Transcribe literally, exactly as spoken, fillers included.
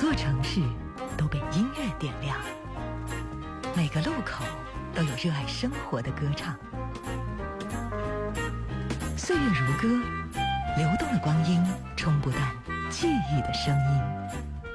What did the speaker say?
座城市都被音乐点亮，每个路口都有热爱生活的歌唱。岁月如歌，流动的光阴冲不淡记忆的声音。